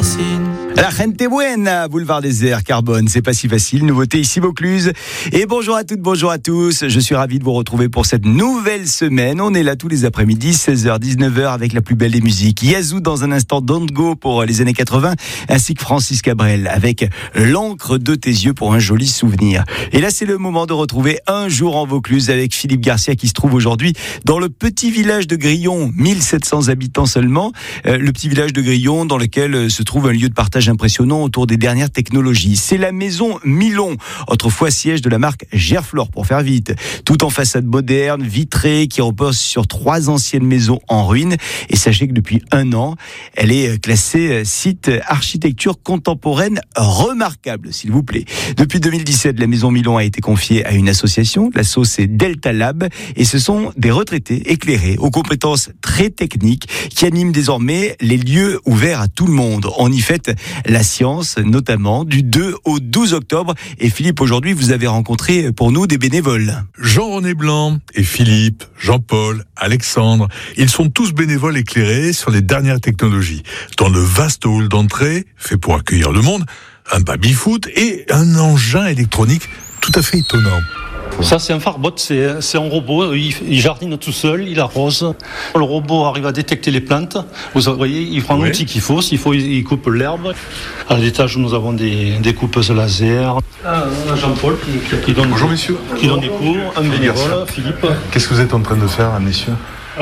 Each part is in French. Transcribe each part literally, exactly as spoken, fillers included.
racines. La gente buena, boulevard désert, Carbone, c'est pas si facile, nouveauté ici Vaucluse. Et bonjour à toutes, bonjour à tous, je suis ravi de vous retrouver pour cette nouvelle semaine. On est là tous les après-midi, seize heures, dix-neuf heures, avec la plus belle des musiques. Yazoo dans un instant, Don't Go pour les années quatre-vingts, ainsi que Francis Cabrel avec L'encre de tes yeux pour un joli souvenir. Et là, c'est le moment de retrouver Un jour en Vaucluse avec Philippe Garcia qui se trouve aujourd'hui dans le petit village de Grillon, mille sept cents habitants seulement. Euh, le petit village de Grillon dans lequel se trouve un lieu de partage impressionnant autour des dernières technologies. C'est la maison Milon, autrefois siège de la marque Gerflor pour faire vite. Tout en façade moderne, vitrée, qui repose sur trois anciennes maisons en ruine. Et sachez que depuis un an, elle est classée site architecture contemporaine remarquable, s'il vous plaît. Depuis deux mille dix-sept, la maison Milon a été confiée à une association. L'asso, c'est Delta Lab. Et ce sont des retraités éclairés, aux compétences très techniques, qui animent désormais les lieux ouverts à tout le monde. On y fête la science, notamment du deux au douze octobre. Et Philippe, aujourd'hui, vous avez rencontré pour nous des bénévoles. Jean-René Blanc et Philippe, Jean-Paul, Alexandre, ils sont tous bénévoles éclairés sur les dernières technologies. Dans le vaste hall d'entrée, fait pour accueillir le monde, un baby-foot et un engin électronique tout à fait étonnant. Ça, c'est un Farbot, c'est, c'est un robot, il, il jardine tout seul, il arrose. Le robot arrive à détecter les plantes. Vous voyez, il prend l'outil qu'il faut, s'il faut, il coupe l'herbe. À l'étage, nous avons des, des coupeuses laser. Ah, Jean-Paul qui, qui, donne, Bonjour, messieurs. Qui donne des cours, un bénévole, Philippe. Qu'est-ce que vous êtes en train de faire, messieurs ?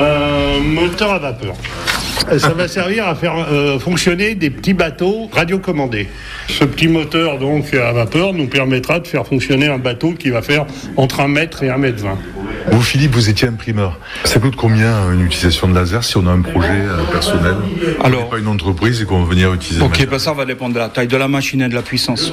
Un moteur à vapeur. Ça va servir à faire euh, fonctionner des petits bateaux radiocommandés. Ce petit moteur donc à vapeur nous permettra de faire fonctionner un bateau qui va faire entre un mètre et un mètre vingt. Vous, Philippe, vous étiez imprimeur. Ça coûte combien une utilisation de laser si on a un projet euh, personnel ? Alors, on n'est pas une entreprise et qu'on va venir utiliser. Ok, bah ça va dépendre de la taille de la machine et de la puissance.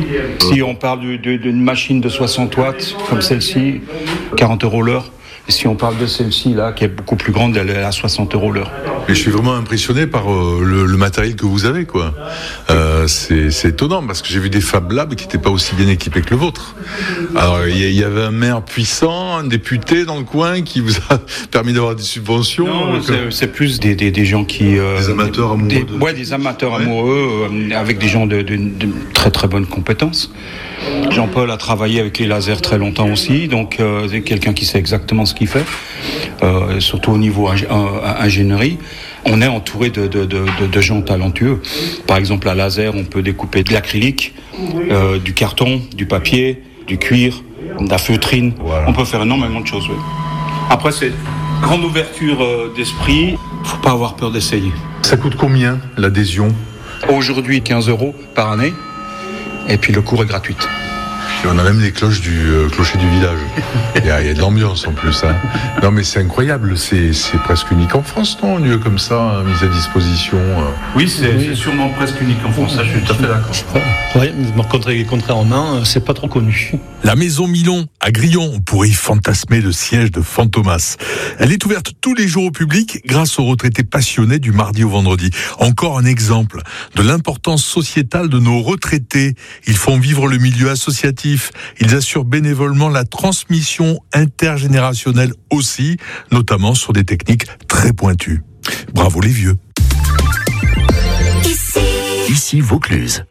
Si on parle de, de, d'une machine de soixante watts, comme celle-ci, quarante euros l'heure. Et si on parle de celle-ci, là, qui est beaucoup plus grande, elle est à soixante euros l'heure. Et je suis vraiment impressionné par euh, le, le matériel que vous avez, quoi. Euh, c'est, c'est étonnant, parce que j'ai vu des Fab Labs qui n'étaient pas aussi bien équipés que le vôtre. Alors, il y, y avait un maire puissant, un député dans le coin qui vous a permis d'avoir des subventions. Non, c'est, c'est plus des, des, des gens qui... Euh, des amateurs amoureux. Des, de... Ouais, des amateurs ouais. amoureux, euh, avec des gens de, de, de très très bonnes compétences. Jean-Paul a travaillé avec les lasers très longtemps aussi, donc euh, c'est quelqu'un qui sait exactement ce qu'il fait, euh, surtout au niveau ing- euh, ingénierie. On est entouré de, de, de, de gens talentueux. Par exemple, à laser, on peut découper de l'acrylique, euh, du carton, du papier, du cuir, de la feutrine. Voilà. On peut faire énormément de choses. Oui. Après, c'est grande ouverture euh, d'esprit. Faut pas avoir peur d'essayer. Ça coûte combien l'adhésion ? Aujourd'hui, quinze euros par année. Et puis le cours est gratuit. Et on a même les cloches du euh, clocher du village. Il y, a, il y a de l'ambiance en plus. Hein. Non mais c'est incroyable, c'est, c'est presque unique en France, non, un lieu comme ça, hein, mis à disposition. Euh... Oui, c'est, oui, c'est sûrement presque unique en France, ça je suis tout à fait d'accord. Oui, contrairement, c'est pas trop connu. La maison Milon à Grillon, on pourrait y fantasmer le siège de Fantomas. Elle est ouverte tous les jours au public grâce aux retraités passionnés du mardi au vendredi. Encore un exemple de l'importance sociétale de nos retraités. Ils font vivre le milieu associatif. Ils assurent bénévolement la transmission intergénérationnelle aussi, notamment sur des techniques très pointues. Bravo les vieux. Ici, Ici Vaucluse.